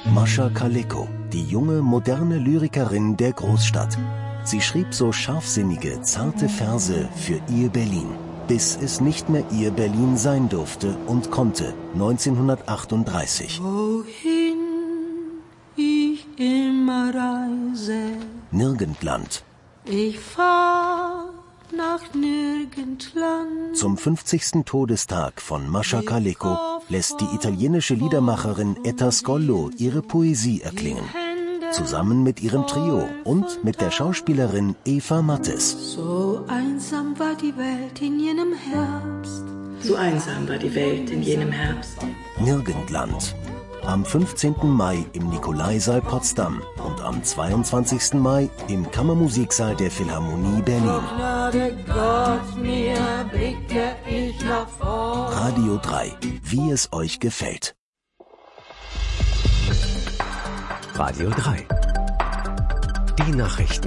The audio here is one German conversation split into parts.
Mascha Kaleko, die junge, moderne Lyrikerin der Großstadt. Sie schrieb so scharfsinnige, zarte Verse für ihr Berlin, bis es nicht mehr ihr Berlin sein durfte und konnte, 1938. Wohin ich immer reise, Nirgendland. Ich fahr nach Nirgendland. Zum 50. Todestag von Mascha Kaleko lässt die italienische Liedermacherin Etta Scollo ihre Poesie erklingen. Zusammen mit ihrem Trio und mit der Schauspielerin Eva Mattes. So einsam war die Welt in jenem Herbst. So einsam war die Welt in jenem Herbst. Nirgendland. Am 15. Mai im Nikolaisaal Potsdam und am 22. Mai im Kammermusiksaal der Philharmonie Berlin. Radio 3, wie es euch gefällt. Radio 3. Die Nachrichten.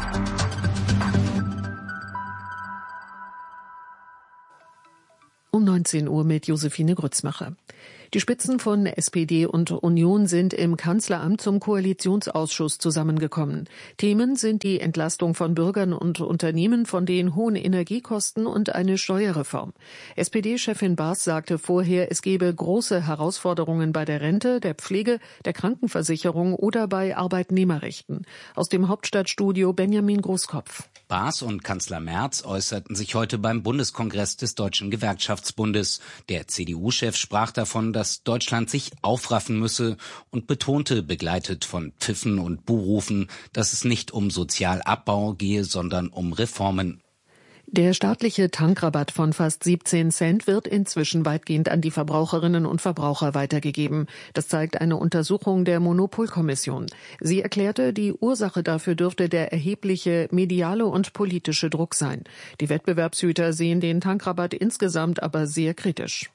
Um 19 Uhr mit Josephine Grützmacher. Die Spitzen von SPD und Union sind im Kanzleramt zum Koalitionsausschuss zusammengekommen. Themen sind die Entlastung von Bürgern und Unternehmen von den hohen Energiekosten und eine Steuerreform. SPD-Chefin Baas sagte vorher, es gebe große Herausforderungen bei der Rente, der Pflege, der Krankenversicherung oder bei Arbeitnehmerrechten. Aus dem Hauptstadtstudio Benjamin Großkopf. Baas und Kanzler Merz äußerten sich heute beim Bundeskongress des Deutschen Gewerkschaftsbundes. Der CDU-Chef sprach davon, dass Deutschland sich aufraffen müsse und betonte, begleitet von Pfiffen und Buhrufen, dass es nicht um Sozialabbau gehe, sondern um Reformen. Der staatliche Tankrabatt von fast 17 Cent wird inzwischen weitgehend an die Verbraucherinnen und Verbraucher weitergegeben. Das zeigt eine Untersuchung der Monopolkommission. Sie erklärte, die Ursache dafür dürfte der erhebliche mediale und politische Druck sein. Die Wettbewerbshüter sehen den Tankrabatt insgesamt aber sehr kritisch.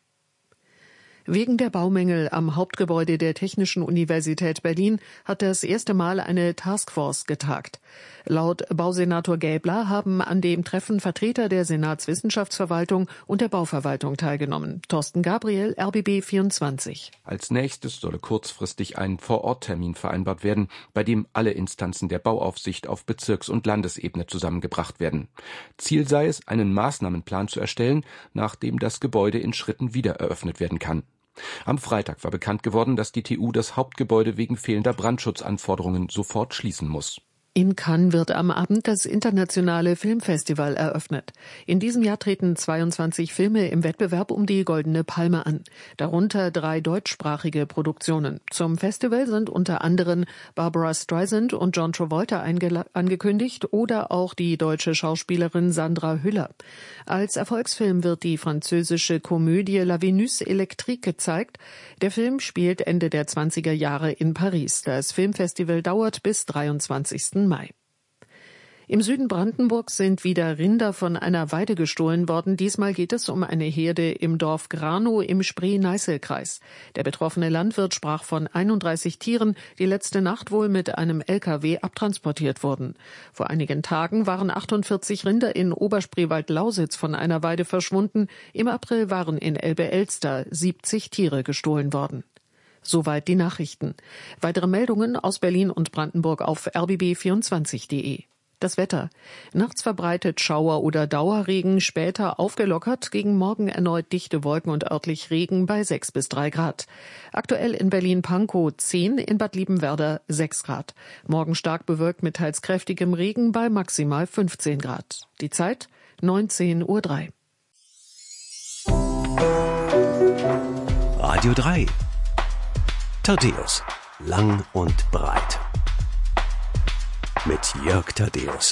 Wegen der Baumängel am Hauptgebäude der Technischen Universität Berlin hat das erste Mal eine Taskforce getagt. Laut Bausenator Gäbler haben an dem Treffen Vertreter der Senatswissenschaftsverwaltung und der Bauverwaltung teilgenommen. Thorsten Gabriel, RBB 24. Als nächstes solle kurzfristig ein Vor-Ort-Termin vereinbart werden, bei dem alle Instanzen der Bauaufsicht auf Bezirks- und Landesebene zusammengebracht werden. Ziel sei es, einen Maßnahmenplan zu erstellen, nachdem das Gebäude in Schritten wieder eröffnet werden kann. Am Freitag war bekannt geworden, dass die TU das Hauptgebäude wegen fehlender Brandschutzanforderungen sofort schließen muss. In Cannes wird am Abend das internationale Filmfestival eröffnet. In diesem Jahr treten 22 Filme im Wettbewerb um die Goldene Palme an, darunter 3 deutschsprachige Produktionen. Zum Festival sind unter anderem Barbara Streisand und John Travolta angekündigt oder auch die deutsche Schauspielerin Sandra Hüller. Als Erfolgsfilm wird die französische Komödie La Vénus électrique gezeigt. Der Film spielt Ende der 20er Jahre in Paris. Das Filmfestival dauert bis 23. Mai. Im Süden Brandenburgs sind wieder Rinder von einer Weide gestohlen worden. Diesmal geht es um eine Herde im Dorf Granow im Spree-Neiße-Kreis. Der betroffene Landwirt sprach von 31 Tieren, die letzte Nacht wohl mit einem LKW abtransportiert wurden. Vor einigen Tagen waren 48 Rinder in Oberspreewald-Lausitz von einer Weide verschwunden. Im April waren in Elbe-Elster 70 Tiere gestohlen worden. Soweit die Nachrichten. Weitere Meldungen aus Berlin und Brandenburg auf rbb24.de. Das Wetter. Nachts verbreitet Schauer oder Dauerregen, später aufgelockert, gegen Morgen erneut dichte Wolken und örtlich Regen bei 6 bis 3 Grad. Aktuell in Berlin-Pankow 10, in Bad Liebenwerda 6 Grad. Morgen stark bewölkt mit teils kräftigem Regen bei maximal 15 Grad. Die Zeit 19:03 Uhr. Radio 3. Thaddäus. Lang und breit. Mit Jörg Thaddäus.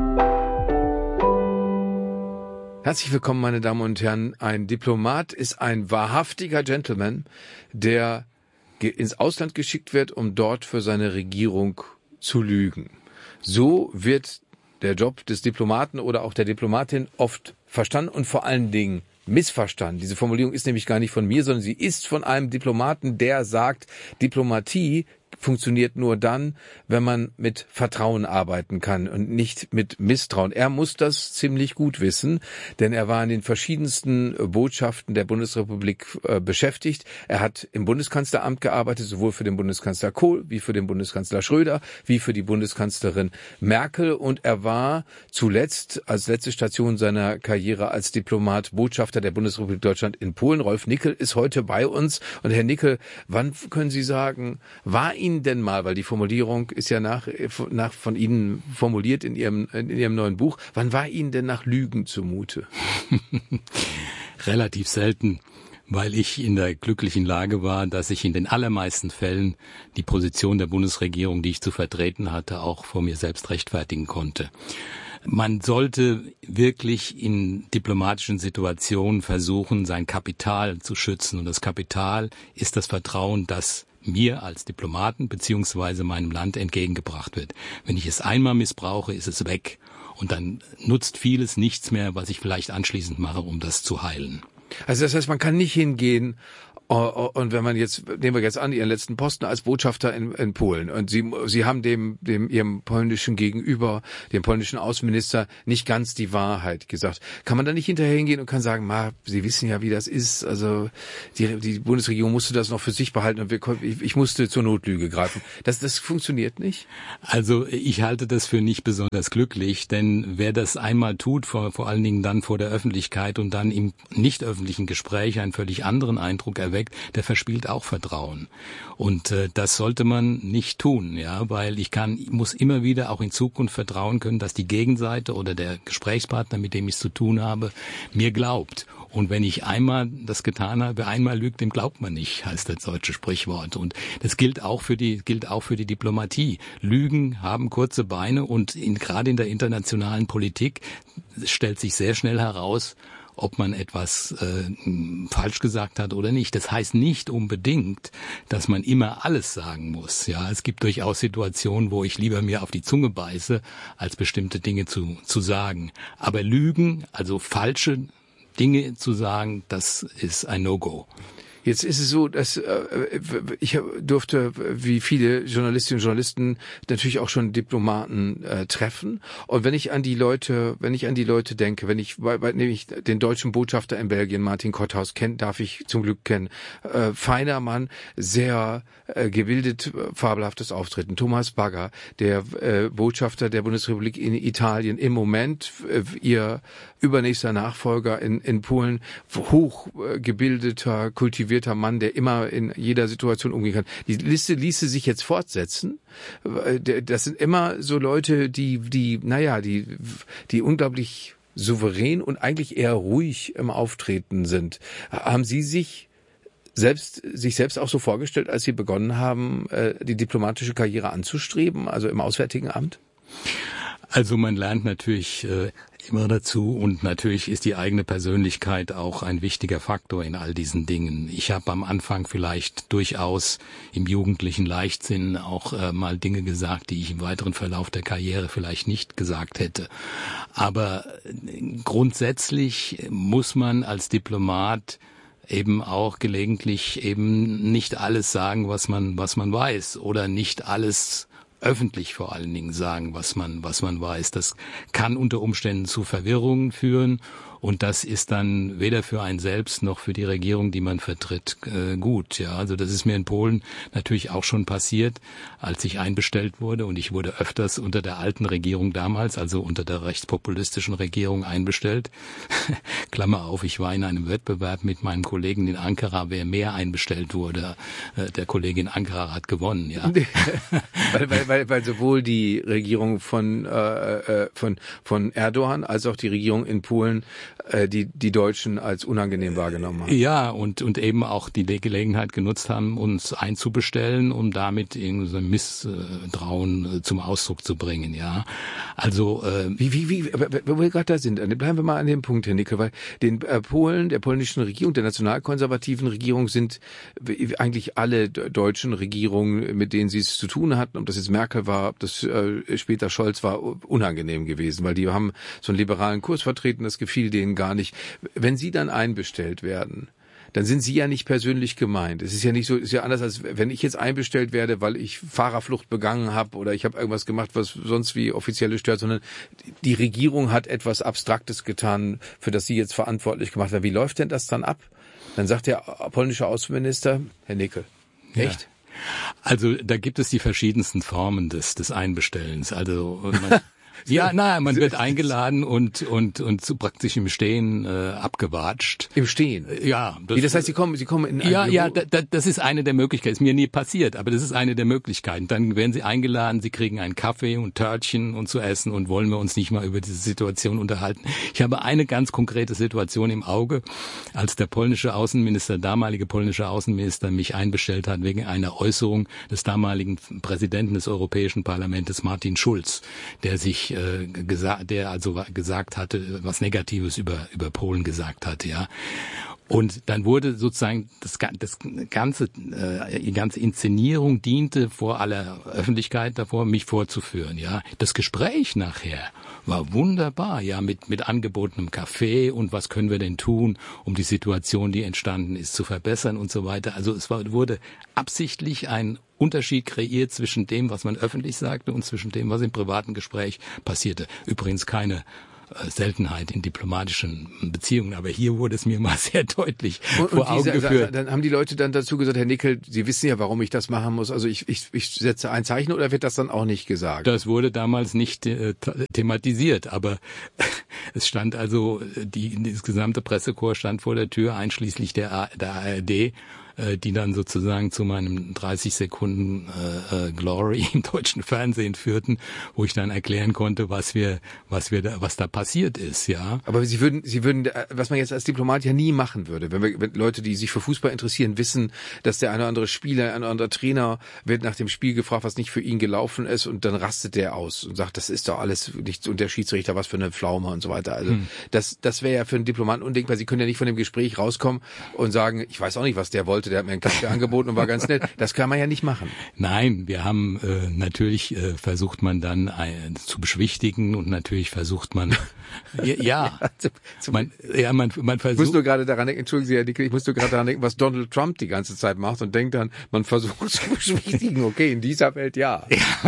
Herzlich willkommen, meine Damen und Herren. Ein Diplomat ist ein wahrhaftiger Gentleman, der ins Ausland geschickt wird, um dort für seine Regierung zu lügen. So wird der Job des Diplomaten oder auch der Diplomatin oft verstanden und vor allen Dingen missverstanden. Diese Formulierung ist nämlich gar nicht von mir, sondern sie ist von einem Diplomaten, der sagt, Diplomatie funktioniert nur dann, wenn man mit Vertrauen arbeiten kann und nicht mit Misstrauen. Er muss das ziemlich gut wissen, denn er war in den verschiedensten Botschaften der Bundesrepublik beschäftigt. Er hat im Bundeskanzleramt gearbeitet, sowohl für den Bundeskanzler Kohl wie für den Bundeskanzler Schröder, wie für die Bundeskanzlerin Merkel. Und er war zuletzt als letzte Station seiner Karriere als Diplomat Botschafter der Bundesrepublik Deutschland in Polen. Rolf Nickel ist heute bei uns. Und Herr Nickel, wann können Sie sagen, war Ihnen denn mal, weil die Formulierung ist ja nach von Ihnen formuliert in Ihrem neuen Buch, wann war Ihnen denn nach Lügen zumute? Relativ selten, weil ich in der glücklichen Lage war, dass ich in den allermeisten Fällen die Position der Bundesregierung, die ich zu vertreten hatte, auch vor mir selbst rechtfertigen konnte. Man sollte wirklich in diplomatischen Situationen versuchen, sein Kapital zu schützen. Und das Kapital ist das Vertrauen, das mir als Diplomaten beziehungsweise meinem Land entgegengebracht wird. Wenn ich es einmal missbrauche, ist es weg. Und dann nutzt vieles nichts mehr, was ich vielleicht anschließend mache, um das zu heilen. Also das heißt, man kann nicht hingehen und wenn man jetzt, nehmen wir jetzt an, Ihren letzten Posten als Botschafter in Polen und Sie haben Ihrem polnischen Gegenüber, dem polnischen Außenminister, nicht ganz die Wahrheit gesagt. Kann man da nicht hinterher hingehen und kann sagen, Sie wissen ja, wie das ist, also die Bundesregierung musste das noch für sich behalten und ich musste zur Notlüge greifen. Das funktioniert nicht? Also ich halte das für nicht besonders glücklich, denn wer das einmal tut, vor allen Dingen dann vor der Öffentlichkeit und dann im nicht öffentlichen Gespräch einen völlig anderen Eindruck erweckt, der verspielt auch Vertrauen. Und das sollte man nicht tun, ja, weil ich muss immer wieder auch in Zukunft vertrauen können, dass die Gegenseite oder der Gesprächspartner, mit dem ich es zu tun habe, mir glaubt. Und wenn ich einmal das getan habe, wer einmal lügt, dem glaubt man nicht, heißt das deutsche Sprichwort. Und das gilt auch für die Diplomatie. Lügen haben kurze Beine und gerade in der internationalen Politik stellt sich sehr schnell heraus, ob man etwas falsch gesagt hat oder nicht. Das heißt nicht unbedingt, dass man immer alles sagen muss. Ja, es gibt durchaus Situationen, wo ich lieber mir auf die Zunge beiße, als bestimmte Dinge zu sagen. Aber Lügen, also falsche Dinge zu sagen, das ist ein No-Go. Jetzt ist es so, dass ich durfte, wie viele Journalistinnen und Journalisten, natürlich auch schon Diplomaten treffen. Und wenn ich an die Leute denke, wenn ich nämlich den deutschen Botschafter in Belgien, Martin Kotthaus, darf ich zum Glück kennen. Feiner Mann, sehr gebildet, fabelhaftes Auftreten. Thomas Bagger, der Botschafter der Bundesrepublik in Italien, im Moment ihr übernächster Nachfolger in Polen, hochgebildeter, kultivierter Mann, der immer in jeder Situation umgehen kann. Die Liste ließe sich jetzt fortsetzen. Das sind immer so Leute, die unglaublich souverän und eigentlich eher ruhig im Auftreten sind. Haben Sie sich selbst auch so vorgestellt, als Sie begonnen haben, die diplomatische Karriere anzustreben, also im Auswärtigen Amt? Also man lernt natürlich immer dazu und natürlich ist die eigene Persönlichkeit auch ein wichtiger Faktor in all diesen Dingen. Ich habe am Anfang vielleicht durchaus im jugendlichen Leichtsinn auch mal Dinge gesagt, die ich im weiteren Verlauf der Karriere vielleicht nicht gesagt hätte. Aber grundsätzlich muss man als Diplomat eben auch gelegentlich eben nicht alles sagen, was man weiß oder nicht alles öffentlich vor allen Dingen sagen, was man weiß. Das kann unter Umständen zu Verwirrungen führen und das ist dann weder für einen selbst noch für die Regierung, die man vertritt, gut. Ja, also das ist mir in Polen natürlich auch schon passiert, als ich einbestellt wurde und ich wurde öfters unter der alten Regierung damals, also unter der rechtspopulistischen Regierung einbestellt. Klammer auf, ich war in einem Wettbewerb mit meinem Kollegen in Ankara, wer mehr einbestellt wurde. Der Kollege in Ankara hat gewonnen, ja. Weil sowohl die Regierung von Erdogan als auch die Regierung in Polen die Deutschen als unangenehm wahrgenommen haben. Ja, und eben auch die Gelegenheit genutzt haben, uns einzubestellen, um damit irgendwie so ein Misstrauen zum Ausdruck zu bringen, ja. Also wo wir gerade da sind, bleiben wir mal an dem Punkt, Herr Nickel, weil den Polen, der polnischen Regierung, der nationalkonservativen Regierung sind eigentlich alle deutschen Regierungen, mit denen sie es zu tun hatten, ob das jetzt Merkel war, ob das später Scholz war, unangenehm gewesen, weil die haben so einen liberalen Kurs vertreten, das gefiel denen gar nicht. Wenn sie dann einbestellt werden, dann sind Sie ja nicht persönlich gemeint. Es ist ja nicht so, ist ja anders, als wenn ich jetzt einbestellt werde, weil ich Fahrerflucht begangen habe oder ich habe irgendwas gemacht, was sonst wie Offizielle stört, sondern die Regierung hat etwas Abstraktes getan, für das Sie jetzt verantwortlich gemacht werden. Wie läuft denn das dann ab? Dann sagt der polnische Außenminister, Herr Nickel, echt? Ja. Also da gibt es die verschiedensten Formen des Einbestellens. Also man wird eingeladen und so praktisch im Stehen abgewatscht. Im Stehen? Ja. Das heißt, Sie kommen in ein Büro? Ja, das ist eine der Möglichkeiten. Ist mir nie passiert, aber das ist eine der Möglichkeiten. Dann werden Sie eingeladen, Sie kriegen einen Kaffee und Törtchen und zu essen und wollen wir uns nicht mal über diese Situation unterhalten. Ich habe eine ganz konkrete Situation im Auge, als der damalige polnische Außenminister mich einbestellt hat wegen einer Äußerung des damaligen Präsidenten des Europäischen Parlaments, Martin Schulz, der gesagt hatte, was Negatives über Polen gesagt hatte, ja. Und dann wurde sozusagen die ganze Inszenierung diente vor aller Öffentlichkeit davor, mich vorzuführen, ja. Das Gespräch nachher war wunderbar, ja, mit angebotenem Kaffee und was können wir denn tun, um die Situation, die entstanden ist, zu verbessern und so weiter. Also wurde absichtlich ein Unterschied kreiert zwischen dem, was man öffentlich sagte und zwischen dem, was im privaten Gespräch passierte. Übrigens keine Seltenheit in diplomatischen Beziehungen, aber hier wurde es mir mal sehr deutlich vor Augen geführt. Dann haben die Leute dann dazu gesagt, Herr Nickel, Sie wissen ja, warum ich das machen muss, also ich setze ein Zeichen, oder wird das dann auch nicht gesagt? Das wurde damals nicht thematisiert, aber es stand also, das gesamte Pressekorps stand vor der Tür, einschließlich der ARD, die dann sozusagen zu meinem 30 Sekunden Glory im deutschen Fernsehen führten, wo ich dann erklären konnte, was da passiert ist, ja. Aber Sie würden, was man jetzt als Diplomat ja nie machen würde, wenn Leute, die sich für Fußball interessieren, wissen, dass der eine oder andere Spieler, ein oder andere Trainer wird nach dem Spiel gefragt, was nicht für ihn gelaufen ist, und dann rastet der aus und sagt, das ist doch alles nichts, und der Schiedsrichter, was für eine Pflaume und so weiter. Also das wäre ja für einen Diplomaten undenkbar. Sie können ja nicht von dem Gespräch rauskommen und sagen, ich weiß auch nicht, was der wollte, der hat mir einen Kaffee angeboten und war ganz nett. Das kann man ja nicht machen. Nein, wir haben natürlich versucht man dann zu beschwichtigen, und natürlich versucht man man versucht. Ich muss nur gerade daran denken, entschuldigen Sie, Herr Nickel, ich muss nur gerade daran denken, was Donald Trump die ganze Zeit macht, und denkt dann, man versucht zu beschwichtigen. Okay, in dieser Welt ja.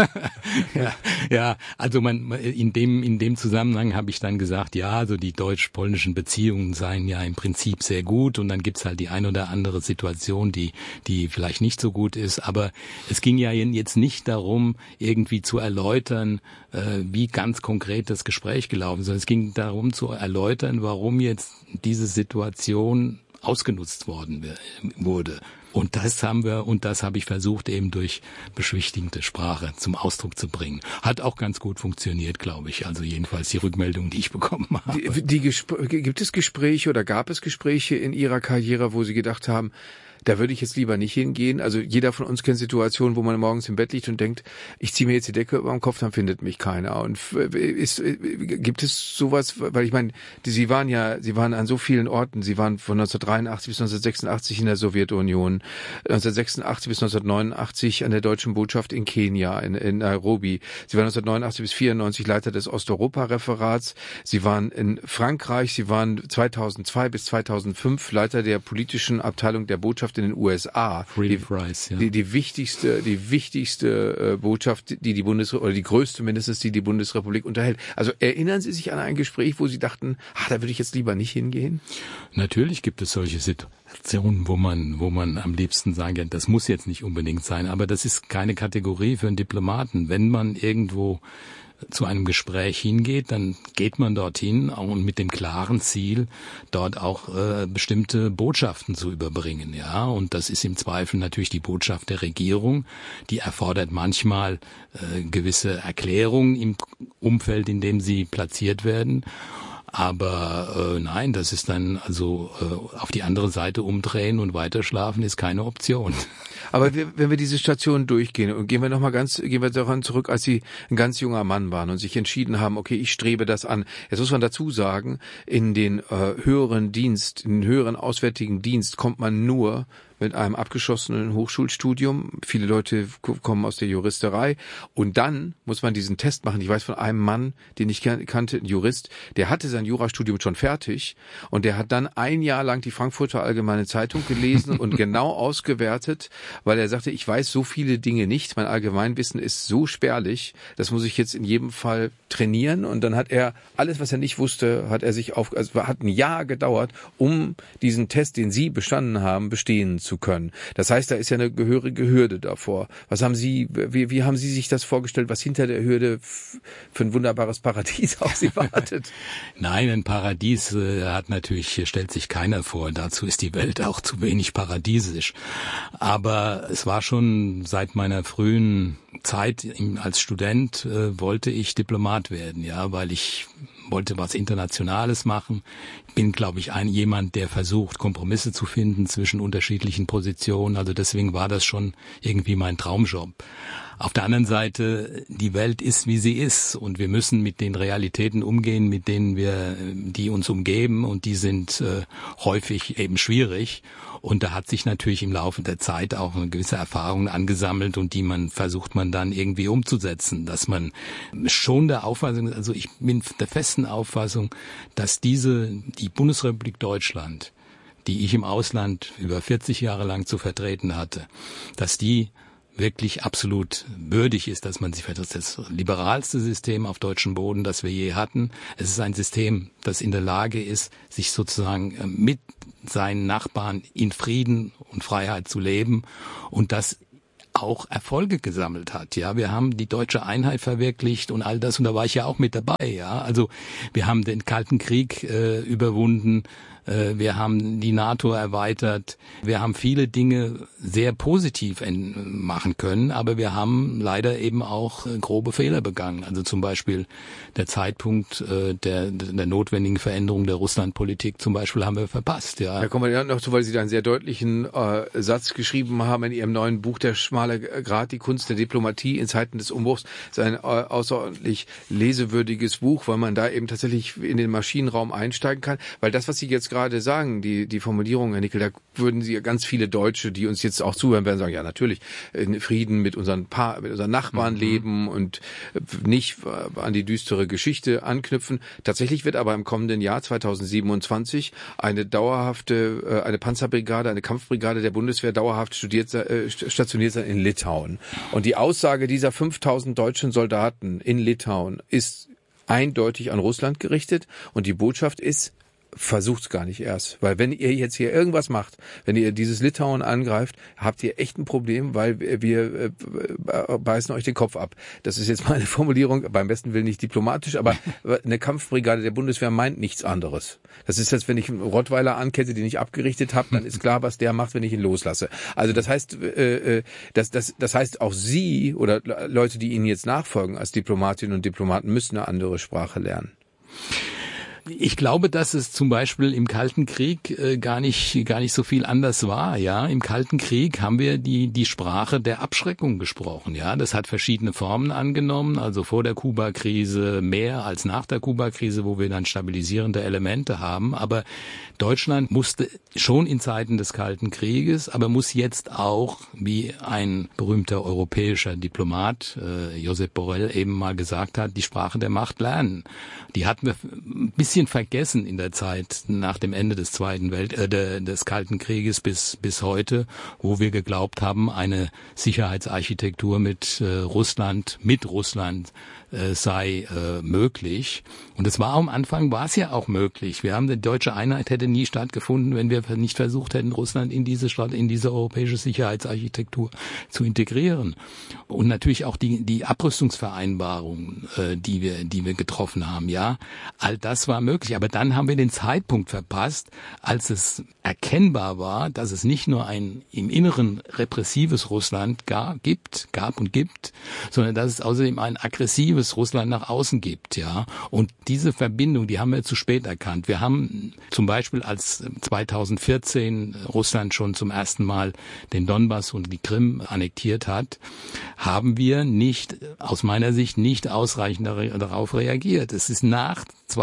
Ja, also in dem Zusammenhang habe ich dann gesagt, ja, also die deutsch-polnischen Beziehungen seien ja im Prinzip sehr gut, und dann gibt's halt die ein oder andere Situation, die vielleicht nicht so gut ist, aber es ging ja jetzt nicht darum, irgendwie zu erläutern, wie ganz konkret das Gespräch gelaufen ist, sondern es ging darum zu erläutern, warum jetzt diese Situation ausgenutzt wurde. Und das habe ich versucht, eben durch beschwichtigende Sprache zum Ausdruck zu bringen. Hat auch ganz gut funktioniert, glaube ich. Also jedenfalls die Rückmeldung, die ich bekommen habe. Gibt es Gespräche oder gab es Gespräche in Ihrer Karriere, wo Sie gedacht haben, da würde ich jetzt lieber nicht hingehen? Also jeder von uns kennt Situationen, wo man morgens im Bett liegt und denkt, ich ziehe mir jetzt die Decke über den Kopf, dann findet mich keiner. Und gibt es sowas, weil ich meine, Sie waren an so vielen Orten, Sie waren von 1983 bis 1986 in der Sowjetunion, 1986 bis 1989 an der deutschen Botschaft in Kenia, in Nairobi. Sie waren 1989 bis 1994 Leiter des Osteuropa-Referats. Sie waren in Frankreich, Sie waren 2002 bis 2005 Leiter der politischen Abteilung der Botschaft in den USA. Die wichtigste Botschaft, die Bundesrepublik, oder die größte mindestens, die Bundesrepublik unterhält. Also erinnern Sie sich an ein Gespräch, wo Sie dachten, da würde ich jetzt lieber nicht hingehen? Natürlich gibt es solche Situationen, wo man am liebsten sagen kann, das muss jetzt nicht unbedingt sein, aber das ist keine Kategorie für einen Diplomaten. Wenn man irgendwo zu einem Gespräch hingeht, dann geht man dorthin und mit dem klaren Ziel, dort auch bestimmte Botschaften zu überbringen, ja. Und das ist im Zweifel natürlich die Botschaft der Regierung. Die erfordert manchmal gewisse Erklärungen im Umfeld, in dem sie platziert werden. Aber nein, das ist dann also auf die andere Seite umdrehen und weiterschlafen ist keine Option. Aber wenn wir diese Station durchgehen und gehen wir daran zurück, als Sie ein ganz junger Mann waren und sich entschieden haben, okay, ich strebe das an. Jetzt muss man dazu sagen, in den höheren auswärtigen Dienst kommt man nur, mit einem abgeschlossenen Hochschulstudium. Viele Leute kommen aus der Juristerei. Und dann muss man diesen Test machen. Ich weiß von einem Mann, den ich kannte, ein Jurist, der hatte sein Jurastudium schon fertig und der hat dann ein Jahr lang die Frankfurter Allgemeine Zeitung gelesen und genau ausgewertet, weil er sagte, ich weiß so viele Dinge nicht, mein Allgemeinwissen ist so spärlich, das muss ich jetzt in jedem Fall trainieren. Und dann hat er alles, was er nicht wusste, hat ein Jahr gedauert, um diesen Test, den Sie bestanden haben, bestehen zu können. Das heißt, da ist ja eine gehörige Hürde davor. Wie haben Sie sich das vorgestellt, was hinter der Hürde für ein wunderbares Paradies auf Sie wartet? Nein, ein Paradies stellt sich keiner vor. Dazu ist die Welt auch zu wenig paradiesisch. Aber es war schon seit meiner frühen Zeit als Student wollte ich Diplomat werden, ja, weil ich wollte was Internationales machen. Ich bin, glaube ich, jemand, der versucht, Kompromisse zu finden zwischen unterschiedlichen Positionen. Also deswegen war das schon irgendwie mein Traumjob. Auf der anderen Seite, die Welt ist, wie sie ist, und wir müssen mit den Realitäten umgehen, die uns umgeben, und die sind häufig eben schwierig. Und da hat sich natürlich im Laufe der Zeit auch eine gewisse Erfahrung angesammelt, und die versucht man dann irgendwie umzusetzen, dass man schon der Auffassung, also ich bin der festen Auffassung, dass die Bundesrepublik Deutschland, die ich im Ausland über 40 Jahre lang zu vertreten hatte, dass die wirklich absolut würdig ist, dass man sich vertritt. Das liberalste System auf deutschem Boden, das wir je hatten. Es ist ein System, das in der Lage ist, sich sozusagen mit seinen Nachbarn in Frieden und Freiheit zu leben, und das auch Erfolge gesammelt hat. Ja, wir haben die deutsche Einheit verwirklicht und all das, und da war ich ja auch mit dabei. Ja, also wir haben den Kalten Krieg überwunden. Wir haben die NATO erweitert. Wir haben viele Dinge sehr positiv machen können, aber wir haben leider eben auch grobe Fehler begangen. Also zum Beispiel der Zeitpunkt der notwendigen Veränderung der Russlandpolitik zum Beispiel haben wir verpasst. Ja. Da kommen wir ja noch zu, weil Sie da einen sehr deutlichen Satz geschrieben haben in Ihrem neuen Buch, Der schmale Grat, die Kunst der Diplomatie in Zeiten des Umbruchs. Das ist ein außerordentlich lesewürdiges Buch, weil man da eben tatsächlich in den Maschinenraum einsteigen kann. Weil das, was Sie jetzt gerade sagen, die Formulierung, Herr Nickel, da würden Sie ganz viele Deutsche, die uns jetzt auch zuhören werden, sagen, ja natürlich, in Frieden mit unseren Nachbarn leben und nicht an die düstere Geschichte anknüpfen. Tatsächlich wird aber im kommenden Jahr 2027 eine Panzerbrigade, eine Kampfbrigade der Bundeswehr dauerhaft stationiert sein in Litauen. Und die Aussage dieser 5000 deutschen Soldaten in Litauen ist eindeutig an Russland gerichtet, und die Botschaft ist: Versucht's gar nicht erst, weil wenn ihr jetzt hier irgendwas macht, wenn ihr dieses Litauen angreift, habt ihr echt ein Problem, weil wir beißen euch den Kopf ab. Das ist jetzt meine Formulierung, beim besten Willen nicht diplomatisch, aber eine Kampfbrigade der Bundeswehr meint nichts anderes. Das ist jetzt, wenn ich einen Rottweiler ankette, den ich abgerichtet habe, dann ist klar, was der macht, wenn ich ihn loslasse. Also das heißt, das heißt auch Sie oder Leute, die Ihnen jetzt nachfolgen als Diplomatinnen und Diplomaten, müssen eine andere Sprache lernen. Ich glaube, dass es zum Beispiel im Kalten Krieg gar nicht so viel anders war. Ja, im Kalten Krieg haben wir die Sprache der Abschreckung gesprochen. Ja, das hat verschiedene Formen angenommen. Also vor der Kuba-Krise mehr als nach der Kuba-Krise, wo wir dann stabilisierende Elemente haben. Aber Deutschland musste schon in Zeiten des Kalten Krieges, aber muss jetzt auch, wie ein berühmter europäischer Diplomat, Josep Borrell, eben mal gesagt hat, die Sprache der Macht lernen. Die hatten wir ein bisschen vergessen in der Zeit nach dem Ende des des Kalten Krieges bis heute, wo wir geglaubt haben, eine Sicherheitsarchitektur mit Russland sei möglich. Und es war am Anfang, war es ja auch möglich. Die deutsche Einheit hätte nie stattgefunden, wenn wir nicht versucht hätten, Russland in diese europäische Sicherheitsarchitektur zu integrieren. Und natürlich auch die Abrüstungsvereinbarungen, die wir getroffen haben, ja. All das war möglich. Aber dann haben wir den Zeitpunkt verpasst, als es erkennbar war, dass es nicht nur ein im Inneren repressives Russland gab und gibt, sondern dass es außerdem ein aggressives Russland nach außen gibt, ja. Und diese Verbindung, die haben wir zu spät erkannt. Wir haben zum Beispiel, als 2014 Russland schon zum ersten Mal den Donbass und die Krim annektiert hat, haben wir aus meiner Sicht nicht ausreichend darauf reagiert. Es ist nach 2014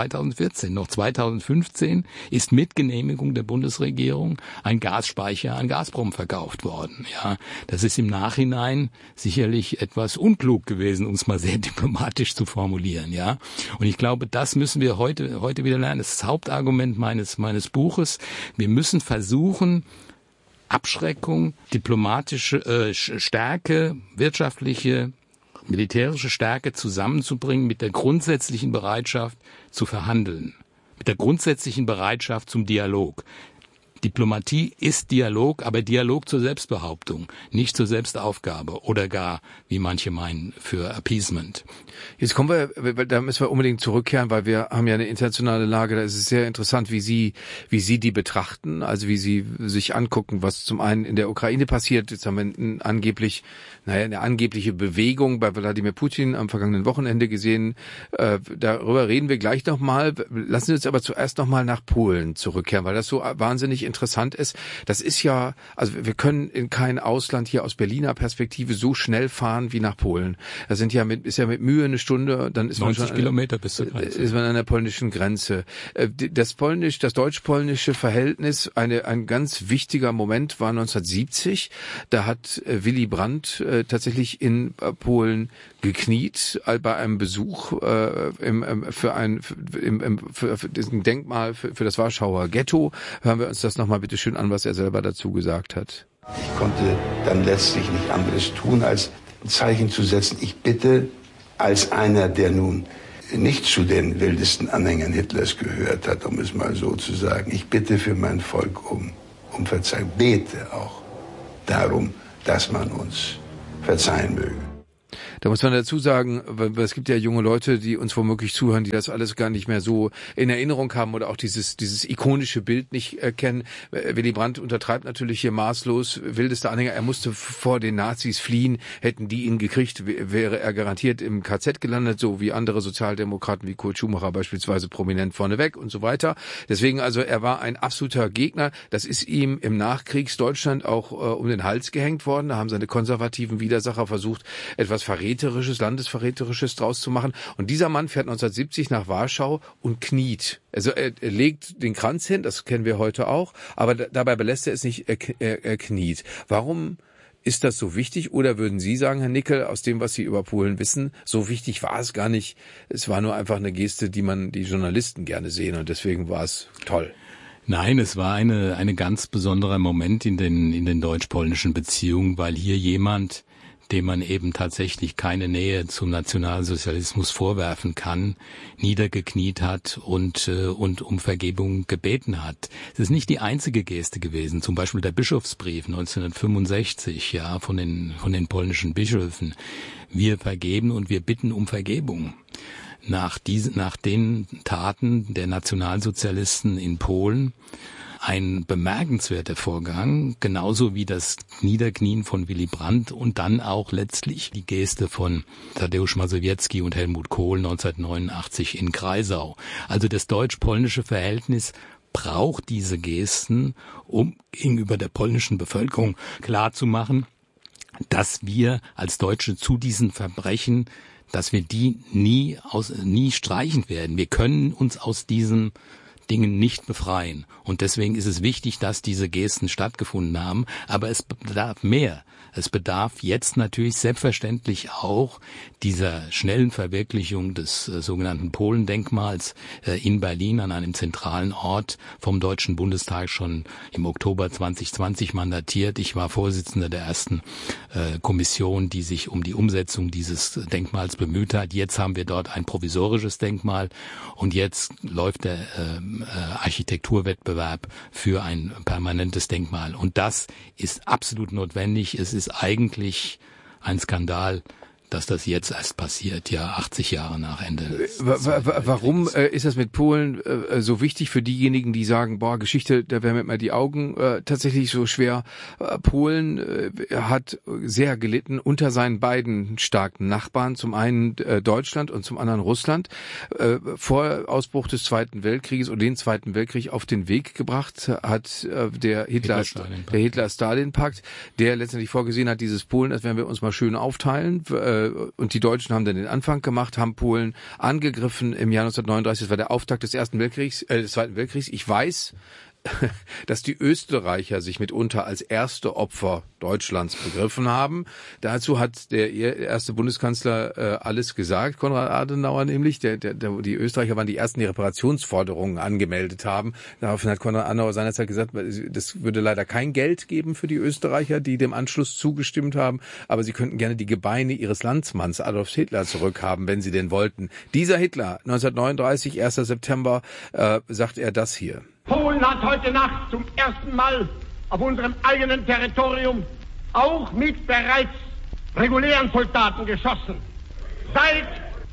2014, noch 2015 ist mit Genehmigung der Bundesregierung ein Gasspeicher an Gazprom verkauft worden. Ja, das ist im Nachhinein sicherlich etwas unklug gewesen, um es mal sehr diplomatisch zu formulieren. Ja, und ich glaube, das müssen wir heute wieder lernen. Das ist das Hauptargument meines Buches. Wir müssen versuchen, Abschreckung, diplomatische Stärke, wirtschaftliche, militärische Stärke zusammenzubringen mit der grundsätzlichen Bereitschaft zu verhandeln, mit der grundsätzlichen Bereitschaft zum Dialog. Diplomatie ist Dialog, aber Dialog zur Selbstbehauptung, nicht zur Selbstaufgabe oder gar, wie manche meinen, für Appeasement. Jetzt kommen wir, da müssen wir unbedingt zurückkehren, weil wir haben ja eine internationale Lage, da ist es sehr interessant, wie Sie die betrachten, also wie Sie sich angucken, was zum einen in der Ukraine passiert. Jetzt haben wir eine angebliche Bewegung bei Wladimir Putin am vergangenen Wochenende gesehen. Darüber reden wir gleich nochmal. Lassen Sie uns aber zuerst nochmal nach Polen zurückkehren, weil das so wahnsinnig interessant ist. Das ist ja, also wir können in kein Ausland hier aus Berliner Perspektive so schnell fahren wie nach Polen. Das ist ja mit Mühe eine Stunde, dann ist 90 man schon Kilometer bis zur Grenze. Ist man an der polnischen Grenze. Das deutsch-polnische Verhältnis, ein ganz wichtiger Moment war 1970. Da hat Willy Brandt tatsächlich in Polen gekniet bei einem Besuch für diesen Denkmal für das Warschauer Ghetto. Hören wir uns das nochmal bitte schön an, was er selber dazu gesagt hat. Ich konnte dann letztlich nicht anderes tun, als ein Zeichen zu setzen. Ich bitte als einer, der nun nicht zu den wildesten Anhängern Hitlers gehört hat, um es mal so zu sagen, ich bitte für mein Volk um Verzeihung, bete auch darum, dass man uns verzeihen möge. Da muss man dazu sagen, weil es gibt ja junge Leute, die uns womöglich zuhören, die das alles gar nicht mehr so in Erinnerung haben oder auch dieses ikonische Bild nicht kennen. Willy Brandt untertreibt natürlich hier maßlos, wildeste Anhänger. Er musste vor den Nazis fliehen. Hätten die ihn gekriegt, wäre er garantiert im KZ gelandet, so wie andere Sozialdemokraten wie Kurt Schumacher beispielsweise prominent vorneweg und so weiter. Deswegen also, er war ein absoluter Gegner. Das ist ihm im Nachkriegsdeutschland auch um den Hals gehängt worden. Da haben seine konservativen Widersacher versucht, etwas Landesverräterisches draus zu machen. Und dieser Mann fährt 1970 nach Warschau und kniet. Also er legt den Kranz hin, das kennen wir heute auch, aber dabei belässt er es nicht, er kniet. Warum ist das so wichtig? Oder würden Sie sagen, Herr Nickel, aus dem, was Sie über Polen wissen, so wichtig war es gar nicht. Es war nur einfach eine Geste, die Journalisten gerne sehen, und deswegen war es toll. Nein, es war eine ganz besonderer Moment in den deutsch-polnischen Beziehungen, weil hier jemand, dem man eben tatsächlich keine Nähe zum Nationalsozialismus vorwerfen kann, niedergekniet hat und um Vergebung gebeten hat. Es ist nicht die einzige Geste gewesen. Zum Beispiel der Bischofsbrief 1965, ja, von den polnischen Bischöfen. Wir vergeben und wir bitten um Vergebung. Nach den Taten der Nationalsozialisten in Polen ein bemerkenswerter Vorgang, genauso wie das Niederknien von Willy Brandt und dann auch letztlich die Geste von Tadeusz Mazowiecki und Helmut Kohl 1989 in Kreisau. Also das deutsch-polnische Verhältnis braucht diese Gesten, um gegenüber der polnischen Bevölkerung klarzumachen, dass wir als Deutsche zu diesen Verbrechen, dass wir die nie streichen werden. Wir können uns aus diesen Dingen nicht befreien. Und deswegen ist es wichtig, dass diese Gesten stattgefunden haben. Aber es bedarf mehr. Es bedarf jetzt natürlich selbstverständlich auch dieser schnellen Verwirklichung des sogenannten Polendenkmals in Berlin an einem zentralen Ort, vom Deutschen Bundestag schon im Oktober 2020 mandatiert. Ich war Vorsitzender der ersten Kommission, die sich um die Umsetzung dieses Denkmals bemüht hat. Jetzt haben wir dort ein provisorisches Denkmal und jetzt läuft der Architekturwettbewerb für ein permanentes Denkmal. Und das ist absolut notwendig. Es ist eigentlich ein Skandal, dass das jetzt erst passiert, ja 80 Jahre nach Ende. Warum ist das mit Polen so wichtig für diejenigen, die sagen, Geschichte, da werden mir mal die Augen tatsächlich so schwer. Polen hat sehr gelitten unter seinen beiden starken Nachbarn, zum einen Deutschland und zum anderen Russland, vor Ausbruch des Zweiten Weltkrieges und den Zweiten Weltkrieg auf den Weg gebracht hat der Hitler-Stalin-Pakt, der letztendlich vorgesehen hat, dieses Polen, das werden wir uns mal schön aufteilen. und die Deutschen haben dann den Anfang gemacht, haben Polen angegriffen im Jahr 1939. Das war der Auftakt des Zweiten Weltkriegs. Ich weiß, dass die Österreicher sich mitunter als erste Opfer Deutschlands begriffen haben. Dazu hat der erste Bundeskanzler alles gesagt, Konrad Adenauer nämlich. Die Österreicher waren die ersten, die Reparationsforderungen angemeldet haben. Daraufhin hat Konrad Adenauer seinerzeit gesagt, das würde leider kein Geld geben für die Österreicher, die dem Anschluss zugestimmt haben, aber sie könnten gerne die Gebeine ihres Landsmanns Adolf Hitler zurückhaben, wenn sie denn wollten. Dieser Hitler, 1939, 1. September, sagt er das hier. Polen hat heute Nacht zum ersten Mal auf unserem eigenen Territorium auch mit bereits regulären Soldaten geschossen. Seit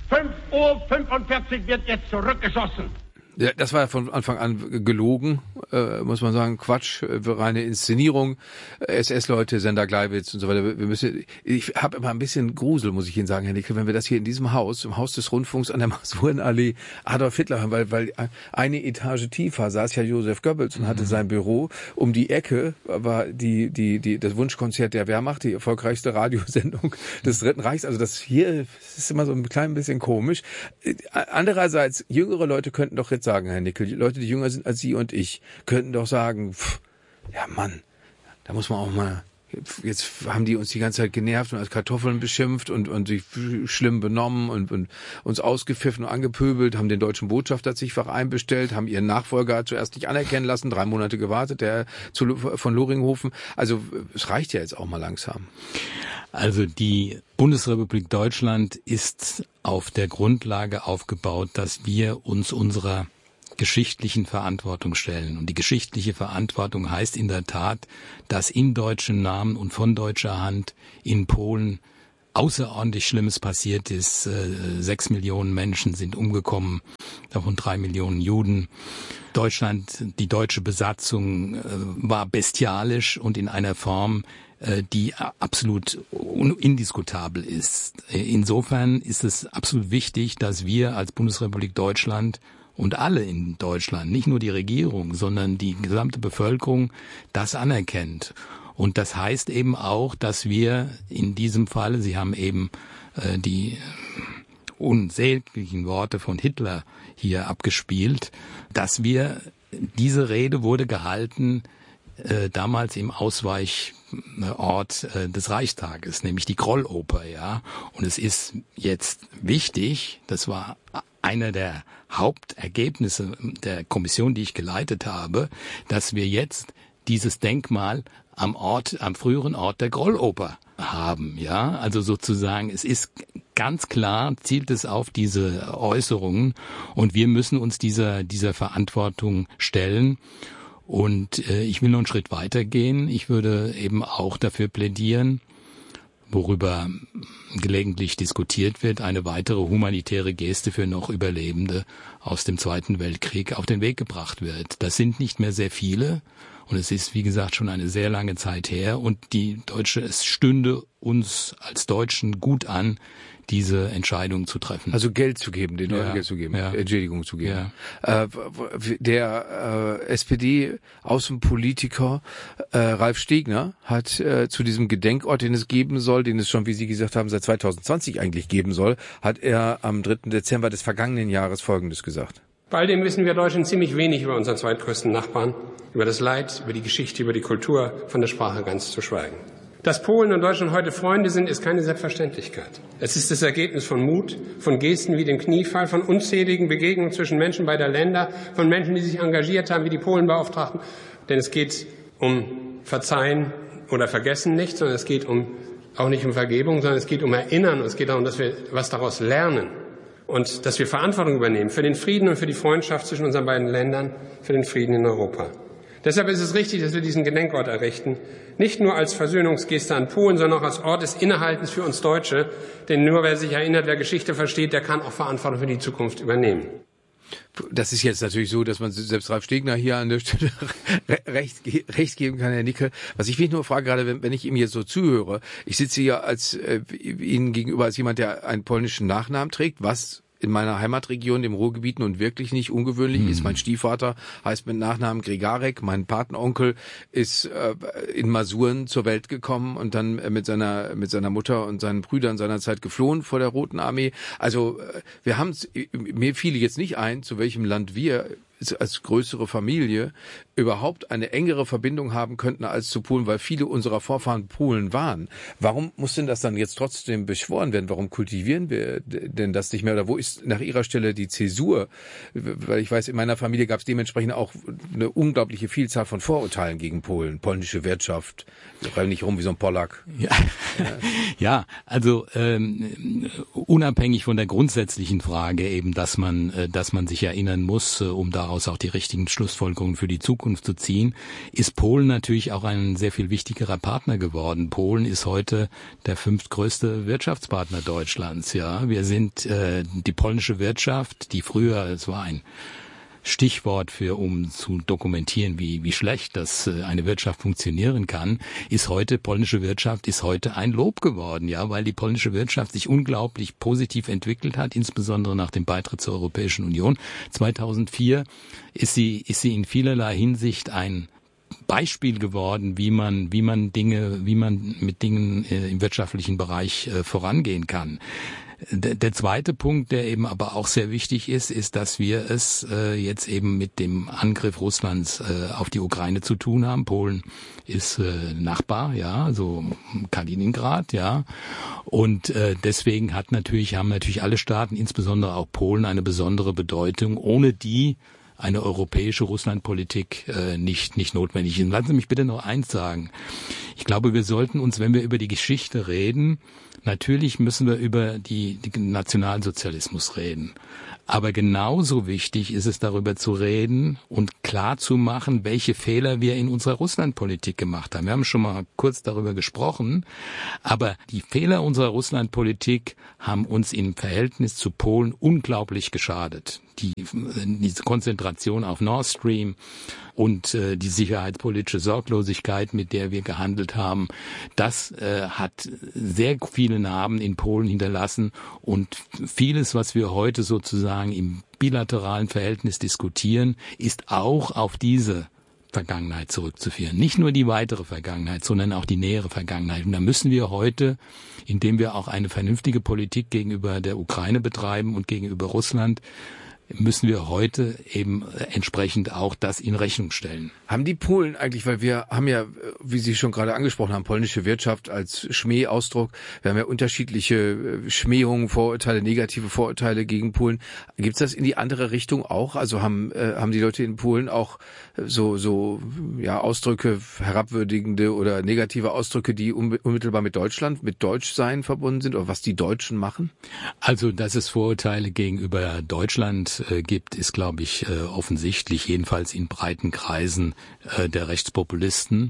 5:45 Uhr wird jetzt zurückgeschossen. Ja, das war von Anfang an gelogen, muss man sagen, Quatsch, reine Inszenierung, SS-Leute, Sender Gleiwitz und so weiter. Ich habe immer ein bisschen Grusel, muss ich Ihnen sagen, Herr Nickel, wenn wir das hier in diesem Haus, im Haus des Rundfunks an der Masurenallee Adolf Hitler hören, weil eine Etage tiefer saß ja Josef Goebbels und hatte sein Büro. Um die Ecke war das Wunschkonzert der Wehrmacht, die erfolgreichste Radiosendung des Dritten Reichs. Also das hier ist immer so ein klein bisschen komisch. Andererseits, jüngere Leute könnten doch jetzt sagen, Herr Nickel, die Leute, die jünger sind als Sie und ich, könnten doch sagen, ja Mann, da muss man auch mal, jetzt haben die uns die ganze Zeit genervt und als Kartoffeln beschimpft und sich schlimm benommen und uns ausgepfiffen und angepöbelt, haben den deutschen Botschafter zigfach einbestellt, haben ihren Nachfolger zuerst nicht anerkennen lassen, 3 Monate gewartet, der von Loringhofen. Also es reicht ja jetzt auch mal langsam. Also die Bundesrepublik Deutschland ist auf der Grundlage aufgebaut, dass wir uns unserer geschichtlichen Verantwortung stellen. Und die geschichtliche Verantwortung heißt in der Tat, dass in deutschem Namen und von deutscher Hand in Polen außerordentlich Schlimmes passiert ist. 6 Millionen Menschen sind umgekommen, davon 3 Millionen Juden. Deutschland, die deutsche Besatzung war bestialisch und in einer Form, die absolut indiskutabel ist. Insofern ist es absolut wichtig, dass wir als Bundesrepublik Deutschland und alle in Deutschland, nicht nur die Regierung, sondern die gesamte Bevölkerung das anerkennt. Und das heißt eben auch, dass wir in diesem Fall, Sie haben eben die unsäglichen Worte von Hitler hier abgespielt, dass wir, diese Rede wurde gehalten damals im Ausweichort des Reichstages, nämlich die Grolloper, ja. Und es ist jetzt wichtig, das war einer der Hauptergebnisse der Kommission, die ich geleitet habe, dass wir jetzt dieses Denkmal am früheren Ort der Grolloper haben, ja. Also sozusagen, es ist ganz klar, zielt es auf diese Äußerungen und wir müssen uns dieser Verantwortung stellen. Und ich will noch einen Schritt weiter gehen. Ich würde eben auch dafür plädieren, worüber gelegentlich diskutiert wird, eine weitere humanitäre Geste für noch Überlebende aus dem Zweiten Weltkrieg auf den Weg gebracht wird. Das sind nicht mehr sehr viele und es ist, wie gesagt, schon eine sehr lange Zeit her und es stünde uns als Deutschen gut an, diese Entscheidung zu treffen. Also Geld zu geben, den Leuten Geld zu geben, Entschädigung zu geben. Ja. Der SPD-Außenpolitiker Ralf Stegner hat zu diesem Gedenkort, den es geben soll, den es schon, wie Sie gesagt haben, seit 2020 eigentlich geben soll, hat er am 3. Dezember des vergangenen Jahres Folgendes gesagt. Bei all dem wissen wir Deutschen ziemlich wenig über unseren zweitgrößten Nachbarn, über das Leid, über die Geschichte, über die Kultur, von der Sprache ganz zu schweigen. Dass Polen und Deutschland heute Freunde sind, ist keine Selbstverständlichkeit. Es ist das Ergebnis von Mut, von Gesten wie dem Kniefall, von unzähligen Begegnungen zwischen Menschen beider Länder, von Menschen, die sich engagiert haben, wie die Polenbeauftragten. Denn es geht um Verzeihen oder Vergessen nicht, sondern es geht auch nicht um Vergebung, sondern es geht um Erinnern und es geht darum, dass wir was daraus lernen und dass wir Verantwortung übernehmen für den Frieden und für die Freundschaft zwischen unseren beiden Ländern, für den Frieden in Europa. Deshalb ist es richtig, dass wir diesen Gedenkort errichten, nicht nur als Versöhnungsgeste an Polen, sondern auch als Ort des Innehaltens für uns Deutsche. Denn nur wer sich erinnert, wer Geschichte versteht, der kann auch Verantwortung für die Zukunft übernehmen. Das ist jetzt natürlich so, dass man selbst Ralf Stegner hier an der Stelle recht geben kann, Herr Nickel. Was ich mich nur frage, gerade wenn ich ihm jetzt so zuhöre, ich sitze hier Ihnen gegenüber als jemand, der einen polnischen Nachnamen trägt, was in meiner Heimatregion, im Ruhrgebiet, und wirklich nicht ungewöhnlich ist. Mein Stiefvater heißt mit Nachnamen Gregarek, mein Patenonkel ist in Masuren zur Welt gekommen und dann mit seiner Mutter und seinen Brüdern seinerzeit geflohen vor der Roten Armee. Also mir fiel jetzt nicht ein, zu welchem Land wir als größere Familie überhaupt eine engere Verbindung haben könnten als zu Polen, weil viele unserer Vorfahren Polen waren. Warum muss denn das dann jetzt trotzdem beschworen werden? Warum kultivieren wir denn das nicht mehr? Oder wo ist nach Ihrer Stelle die Zäsur? Weil ich weiß, in meiner Familie gab es dementsprechend auch eine unglaubliche Vielzahl von Vorurteilen gegen Polen. Polnische Wirtschaft, renn nicht rum wie so ein Polack. Ja, also unabhängig von der grundsätzlichen Frage eben, dass man sich erinnern muss, um daraus auch die richtigen Schlussfolgerungen für die Zukunft zu ziehen, ist Polen natürlich auch ein sehr viel wichtigerer Partner geworden. Polen ist heute der 5. größte Wirtschaftspartner Deutschlands. Ja, wir sind die polnische Wirtschaft, die früher, es war ein Stichwort um zu dokumentieren, wie schlecht das eine Wirtschaft funktionieren kann, polnische Wirtschaft ist heute ein Lob geworden, ja, weil die polnische Wirtschaft sich unglaublich positiv entwickelt hat, insbesondere nach dem Beitritt zur Europäischen Union. 2004 ist sie in vielerlei Hinsicht ein Beispiel geworden, wie man mit Dingen im wirtschaftlichen Bereich vorangehen kann. Der zweite Punkt, der eben aber auch sehr wichtig ist, dass wir es jetzt eben mit dem Angriff Russlands auf die Ukraine zu tun haben. Polen ist Nachbar, ja, so Kaliningrad, ja. Und deswegen haben natürlich alle Staaten, insbesondere auch Polen, eine besondere Bedeutung, ohne die eine europäische Russlandpolitik nicht notwendig ist. Lassen Sie mich bitte noch eins sagen. Ich glaube, wir sollten uns, wenn wir über die Geschichte reden, natürlich müssen wir über den Nationalsozialismus reden. Aber genauso wichtig ist es, darüber zu reden und klar zu machen, welche Fehler wir in unserer Russlandpolitik gemacht haben. Wir haben schon mal kurz darüber gesprochen, aber die Fehler unserer Russlandpolitik haben uns im Verhältnis zu Polen unglaublich geschadet. Diese Konzentration auf Nord Stream und die sicherheitspolitische Sorglosigkeit, mit der wir gehandelt haben, das hat sehr viele Narben in Polen hinterlassen, und vieles, was wir heute sozusagen im bilateralen Verhältnis diskutieren, ist auch auf diese Vergangenheit zurückzuführen. Nicht nur die weitere Vergangenheit, sondern auch die nähere Vergangenheit. Und da müssen wir heute, indem wir auch eine vernünftige Politik gegenüber der Ukraine betreiben und gegenüber Russland, müssen wir heute eben entsprechend auch das in Rechnung stellen. Haben die Polen eigentlich, weil wir haben ja, wie Sie schon gerade angesprochen haben, polnische Wirtschaft als Schmähausdruck, wir haben ja unterschiedliche Schmähungen, Vorurteile, negative Vorurteile gegen Polen. Gibt's das in die andere Richtung auch? Also haben die Leute in Polen auch so Ausdrücke, herabwürdigende oder negative Ausdrücke, die unmittelbar mit Deutschland, mit Deutschsein verbunden sind, oder was die Deutschen machen? Also, dass es Vorurteile gegenüber Deutschland gibt, ist, glaube ich, offensichtlich, jedenfalls in breiten Kreisen der Rechtspopulisten.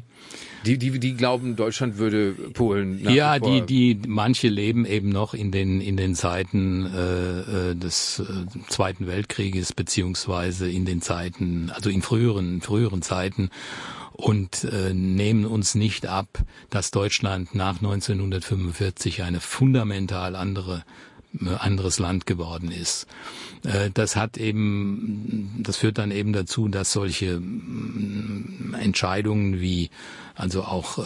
Die glauben, Deutschland würde Polen nach ja, wie vor manche leben eben noch in den Zeiten des Zweiten Weltkrieges, beziehungsweise in den Zeiten, also in früheren Zeiten, und nehmen uns nicht ab, dass Deutschland nach 1945 eine fundamental anderes Land geworden ist. Das führt dann eben dazu, dass solche Entscheidungen wie also auch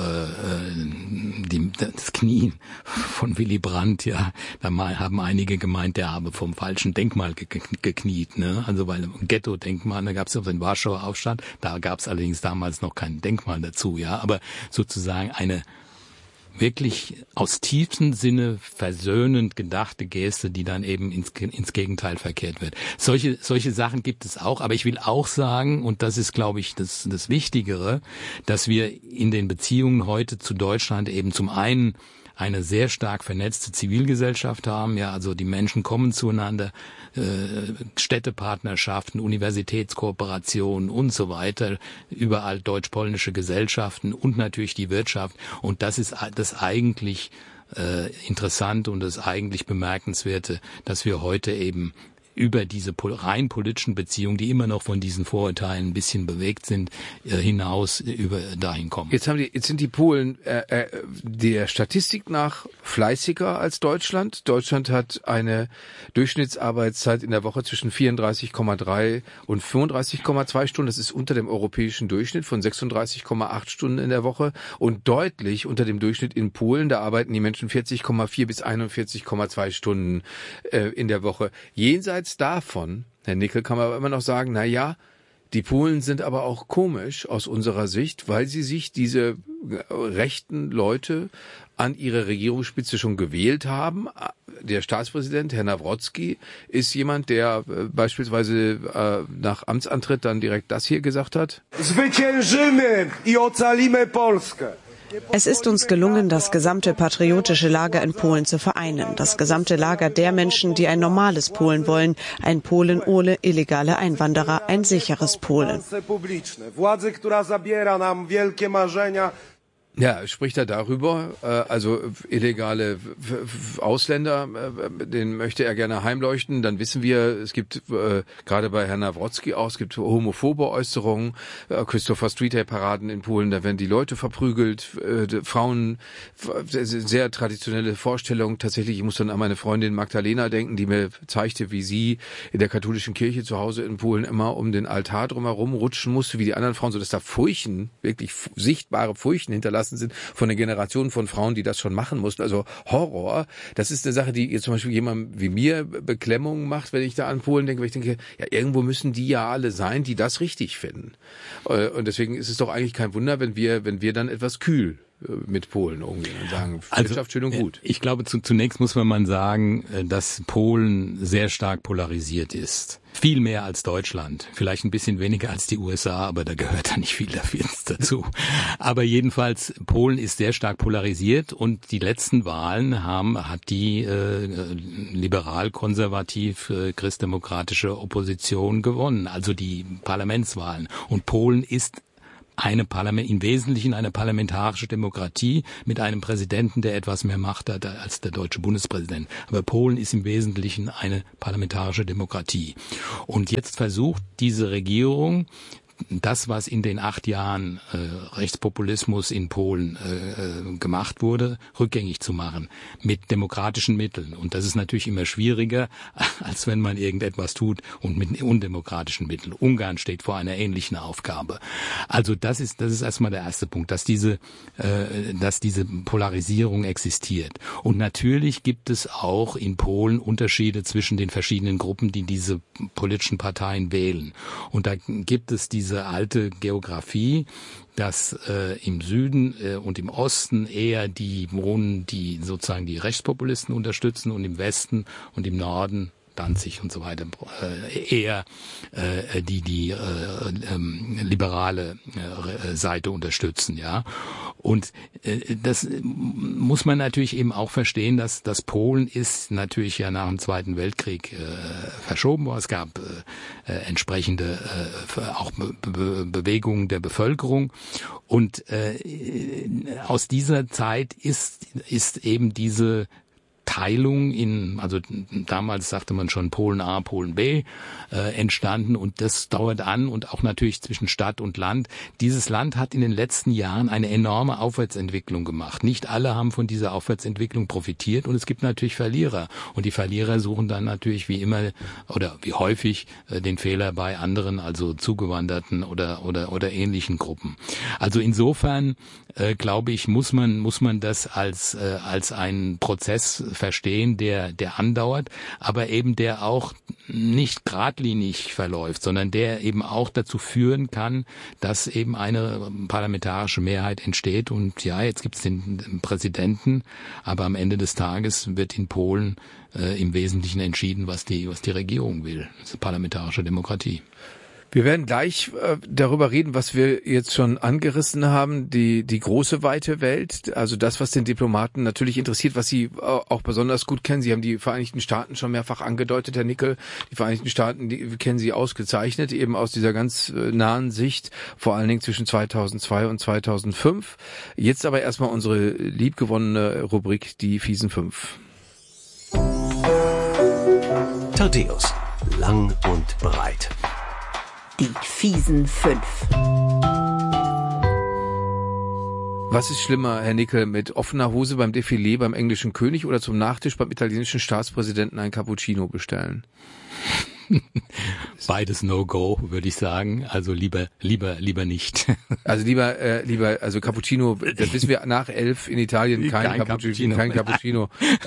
das Knien von Willy Brandt, ja, da haben einige gemeint, der habe vom falschen Denkmal gekniet, ne? Also weil Ghetto-Denkmal, da gab es den Warschauer Aufstand, da gab es allerdings damals noch kein Denkmal dazu, ja, aber sozusagen eine wirklich aus tiefstem Sinne versöhnend gedachte Geste, die dann eben ins Gegenteil verkehrt wird. Solche Sachen gibt es auch, aber ich will auch sagen, und das ist, glaube ich, das Wichtigere, dass wir in den Beziehungen heute zu Deutschland eben zum einen eine sehr stark vernetzte Zivilgesellschaft haben, ja, also die Menschen kommen zueinander, Städtepartnerschaften, Universitätskooperationen und so weiter, überall deutsch-polnische Gesellschaften und natürlich die Wirtschaft, und das ist das eigentlich Interessante und das eigentlich Bemerkenswerte, dass wir heute eben über diese rein politischen Beziehungen, die immer noch von diesen Vorurteilen ein bisschen bewegt sind, hinaus dahin kommen. Jetzt sind die Polen der Statistik nach fleißiger als Deutschland. Deutschland hat eine Durchschnittsarbeitszeit in der Woche zwischen 34,3 und 35,2 Stunden. Das ist unter dem europäischen Durchschnitt von 36,8 Stunden in der Woche und deutlich unter dem Durchschnitt in Polen. Da arbeiten die Menschen 40,4 bis 41,2 Stunden in der Woche. Jenseits davon, Herr Nickel, kann man aber immer noch sagen, na ja, die Polen sind aber auch komisch aus unserer Sicht, weil sie sich diese rechten Leute an ihre Regierungsspitze schon gewählt haben. Der Staatspräsident, Herr Nawrocki, ist jemand, der beispielsweise nach Amtsantritt dann direkt das hier gesagt hat. Zwyciężymy i ocalimy Polskę. Es ist uns gelungen, das gesamte patriotische Lager in Polen zu vereinen. Das gesamte Lager der Menschen, die ein normales Polen wollen. Ein Polen ohne illegale Einwanderer, ein sicheres Polen. Ja, spricht er darüber, also illegale Ausländer, den möchte er gerne heimleuchten. Dann wissen wir, es gibt gerade bei Herrn Nawrocki auch, es gibt homophobe Äußerungen, Christopher Street Day Paraden in Polen, da werden die Leute verprügelt, Frauen, sehr traditionelle Vorstellung. Tatsächlich, ich muss dann an meine Freundin Magdalena denken, die mir zeigte, wie sie in der katholischen Kirche zu Hause in Polen immer um den Altar drumherum rutschen musste, wie die anderen Frauen, so dass da Furchen, wirklich sichtbare Furchen hinterlassen sind von der Generation von Frauen, die das schon machen mussten. Also Horror. Das ist eine Sache, die jetzt zum Beispiel jemand wie mir Beklemmung macht, wenn ich da an Polen denke, weil ich denke, ja, irgendwo müssen die ja alle sein, die das richtig finden. Und deswegen ist es doch eigentlich kein Wunder, wenn wir dann etwas kühl mit Polen umgehen und sagen, Wirtschaft schön und gut. Ich glaube, zunächst muss man mal sagen, dass Polen sehr stark polarisiert ist. Viel mehr als Deutschland. Vielleicht ein bisschen weniger als die USA, aber da gehört da nicht viel dazu. Aber jedenfalls, Polen ist sehr stark polarisiert und die letzten Wahlen hat die liberal-konservativ christdemokratische Opposition gewonnen, also die Parlamentswahlen. Und Polen ist im Wesentlichen eine parlamentarische Demokratie mit einem Präsidenten, der etwas mehr Macht hat als der deutsche Bundespräsident. Aber Polen ist im Wesentlichen eine parlamentarische Demokratie. Und jetzt versucht diese Regierung, das, was in den 8 Jahren Rechtspopulismus in Polen gemacht wurde, rückgängig zu machen mit demokratischen Mitteln. Und das ist natürlich immer schwieriger, als wenn man irgendetwas tut und mit undemokratischen Mitteln. Ungarn steht vor einer ähnlichen Aufgabe. Also das ist erstmal der erste Punkt, dass diese Polarisierung existiert. Und natürlich gibt es auch in Polen Unterschiede zwischen den verschiedenen Gruppen, die diese politischen Parteien wählen. Und da gibt es diese alte Geografie, dass im Süden und im Osten eher die wohnen, die sozusagen die Rechtspopulisten unterstützen und im Westen und im Norden Danzig und so weiter, eher die liberale Seite unterstützen, ja. Und das muss man natürlich eben auch verstehen, dass Polen ist natürlich ja nach dem Zweiten Weltkrieg verschoben worden. Es gab entsprechende auch Bewegungen der Bevölkerung und aus dieser Zeit ist eben diese Teilung also damals sagte man schon Polen A, Polen B, entstanden und das dauert an und auch natürlich zwischen Stadt und Land. Dieses Land hat in den letzten Jahren eine enorme Aufwärtsentwicklung gemacht. Nicht alle haben von dieser Aufwärtsentwicklung profitiert und es gibt natürlich Verlierer und die Verlierer suchen dann natürlich wie immer oder wie häufig den Fehler bei anderen, also Zugewanderten oder ähnlichen Gruppen. Also insofern glaube ich, muss man das als einen Prozess verstehen, der andauert, aber eben der auch nicht geradlinig verläuft, sondern der eben auch dazu führen kann, dass eben eine parlamentarische Mehrheit entsteht. Und ja, jetzt gibt es den Präsidenten, aber am Ende des Tages wird in Polen im Wesentlichen entschieden, was die Regierung will. Das ist eine parlamentarische Demokratie. Wir werden gleich darüber reden, was wir jetzt schon angerissen haben, die große, weite Welt, also das, was den Diplomaten natürlich interessiert, was Sie auch besonders gut kennen. Sie haben die Vereinigten Staaten schon mehrfach angedeutet, Herr Nickel. Die Vereinigten Staaten, die kennen Sie ausgezeichnet, eben aus dieser ganz nahen Sicht, vor allen Dingen zwischen 2002 und 2005. Jetzt aber erstmal unsere liebgewonnene Rubrik, die fiesen 5. Thaddäus, Lang und breit. Die fiesen 5. Was ist schlimmer, Herr Nickel, mit offener Hose beim Defilé beim englischen König oder zum Nachtisch beim italienischen Staatspräsidenten ein Cappuccino bestellen? Beides No-Go, würde ich sagen. Also lieber nicht. Also lieber, also Cappuccino, das wissen wir nach 11 in Italien, kein Cappuccino.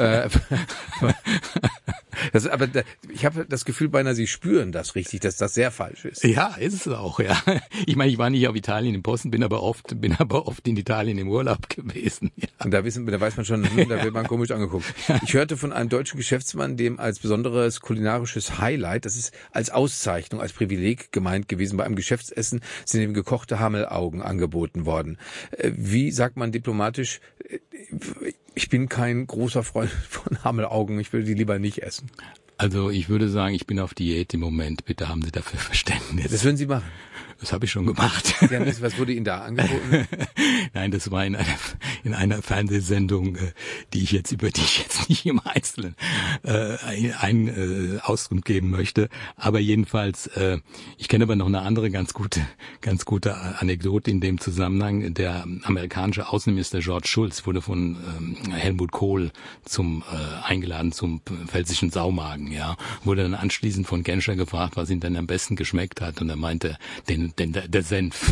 Ich habe das Gefühl beinahe, Sie spüren das richtig, dass das sehr falsch ist. Ja, ist es auch, ja. Ich meine, ich war nicht auf Italien im Posten, bin aber oft in Italien im Urlaub gewesen. Ja. Und da weiß man schon, da wird man komisch angeguckt. Ich hörte von einem deutschen Geschäftsmann, dem als besonderes kulinarisches Highlight, das ist als Auszeichnung, als Privileg gemeint gewesen, bei einem Geschäftsessen sind ihm gekochte Hammelaugen angeboten worden. Wie sagt man diplomatisch, ich bin kein großer Freund von Hammelaugen, ich will die lieber nicht essen. Also ich würde sagen, ich bin auf Diät im Moment. Bitte haben Sie dafür Verständnis. Das würden Sie machen? Das habe ich schon gemacht. Was wurde Ihnen da angeboten? Nein, das war in einer Fernsehsendung, über die ich jetzt nicht im Einzelnen Auskunft geben möchte. Aber jedenfalls, ich kenne aber noch eine andere ganz gute Anekdote in dem Zusammenhang. Der amerikanische Außenminister George Shultz wurde von Helmut Kohl eingeladen zum pfälzischen Saumagen. Ja, wurde dann anschließend von Genscher gefragt, was ihm denn am besten geschmeckt hat, und er meinte, der Senf.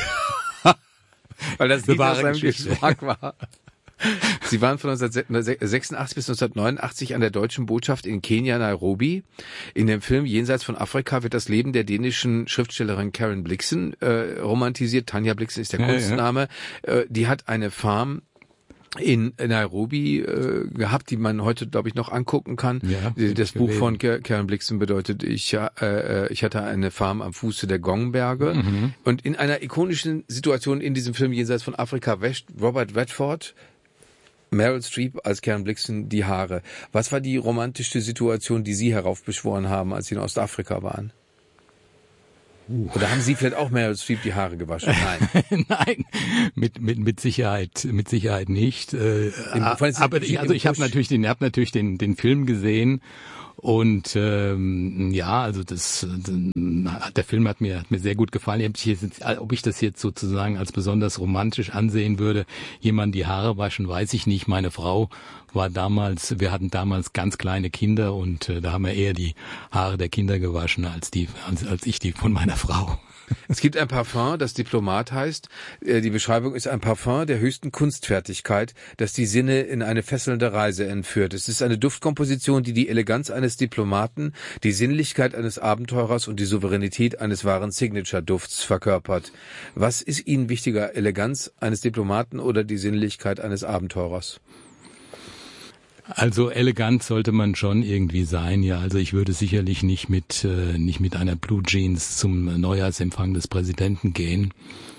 Weil das nicht aus seinem Geschmack war. Sie waren von 1986 bis 1989 an der deutschen Botschaft in Kenia, Nairobi. In dem Film Jenseits von Afrika wird das Leben der dänischen Schriftstellerin Karen Blixen romantisiert. Tanja Blixen ist der Kunstname. Ja. Die hat eine Farm in Nairobi gehabt, die man heute, glaube ich, noch angucken kann. Ja, das Buch von Karen Blixen bedeutet, ich hatte eine Farm am Fuße der Gongberge. Mhm. Und in einer ikonischen Situation in diesem Film Jenseits von Afrika wäscht Robert Redford Meryl Streep als Karen Blixen die Haare. Was war die romantischste Situation, die Sie heraufbeschworen haben, als Sie in Ostafrika waren? Oder haben Sie vielleicht auch Meryl Streep die Haare gewaschen? Nein. Nein, mit Sicherheit nicht. Aber ich habe natürlich den Film gesehen. Und also der Film hat mir sehr gut gefallen. Ob ich das jetzt sozusagen als besonders romantisch ansehen würde, jemand die Haare waschen, weiß ich nicht. Meine Frau wir hatten damals ganz kleine Kinder, und da haben wir eher die Haare der Kinder gewaschen als ich die von meiner Frau. Es gibt ein Parfum, das Diplomat heißt. Die Beschreibung ist ein Parfum der höchsten Kunstfertigkeit, das die Sinne in eine fesselnde Reise entführt. Es ist eine Duftkomposition, die Eleganz eines Diplomaten, die Sinnlichkeit eines Abenteurers und die Souveränität eines wahren Signature-Dufts verkörpert. Was ist Ihnen wichtiger, Eleganz eines Diplomaten oder die Sinnlichkeit eines Abenteurers? Also elegant sollte man schon irgendwie sein, ja. Also ich würde sicherlich nicht mit einer Blue Jeans zum Neujahrsempfang des Präsidenten gehen.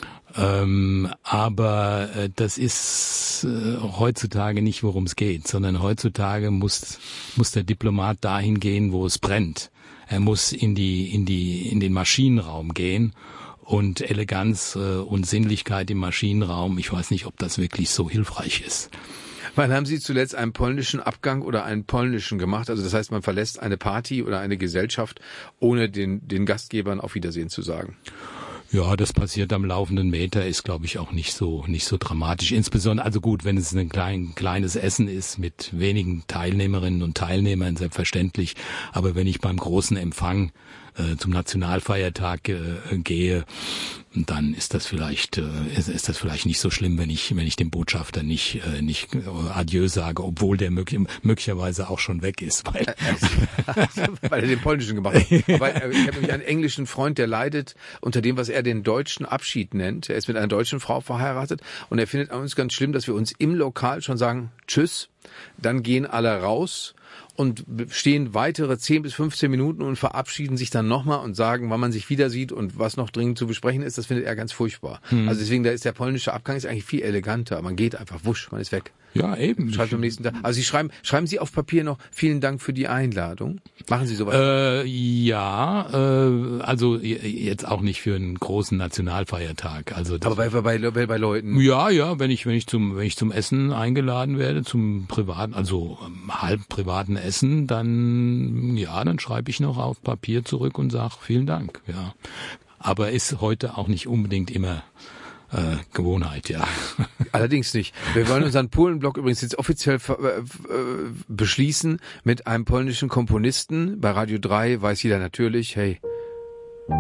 Aber das ist heutzutage nicht, worum es geht, sondern heutzutage muss der Diplomat dahin gehen, wo es brennt. Er muss in den Maschinenraum gehen. Und Eleganz und Sinnlichkeit im Maschinenraum, ich weiß nicht, ob das wirklich so hilfreich ist. Wann haben Sie zuletzt einen polnischen Abgang oder einen polnischen gemacht? Also das heißt, man verlässt eine Party oder eine Gesellschaft, ohne den Gastgebern auf Wiedersehen zu sagen. Ja, das passiert am laufenden Meter, ist, glaube ich, auch nicht so dramatisch. Insbesondere, also gut, wenn es ein kleines Essen ist mit wenigen Teilnehmerinnen und Teilnehmern, selbstverständlich. Aber wenn ich beim großen Empfang zum Nationalfeiertag gehe, dann ist das vielleicht nicht so schlimm, wenn ich dem Botschafter nicht Adieu sage, obwohl der möglicherweise auch schon weg ist, weil er den polnischen gemacht hat. Aber ich habe nämlich einen englischen Freund, der leidet unter dem, was er den deutschen Abschied nennt. Er ist mit einer deutschen Frau verheiratet und er findet an uns ganz schlimm, dass wir uns im Lokal schon sagen Tschüss, dann gehen alle raus und stehen weitere 10 bis 15 Minuten und verabschieden sich dann nochmal und sagen, wann man sich wieder sieht und was noch dringend zu besprechen ist. Das findet er ganz furchtbar. Also deswegen, da ist der polnische Abgang ist eigentlich viel eleganter. Man geht einfach wusch, man ist weg. Ja, eben. Schreibt am nächsten Tag. Also Sie schreiben Sie auf Papier noch, vielen Dank für die Einladung. Machen Sie sowas? Also jetzt auch nicht für einen großen Nationalfeiertag. Also aber bei Leuten? Ja, wenn ich zum Essen eingeladen werde, zum privaten, also halb privaten Essen, dann schreibe ich noch auf Papier zurück und sage vielen Dank. Ja, aber ist heute auch nicht unbedingt immer Gewohnheit, ja. Allerdings nicht. Wir wollen unseren Polen-Blog übrigens jetzt offiziell beschließen mit einem polnischen Komponisten. Bei Radio 3 weiß jeder natürlich, hey,